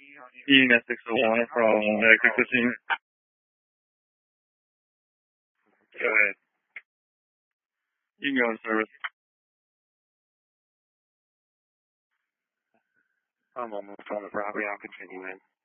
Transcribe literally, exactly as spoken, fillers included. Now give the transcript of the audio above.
Unit six oh one from Exit fifteen. Go ahead. You can go in service. I'm almost on the property. I'll continue in.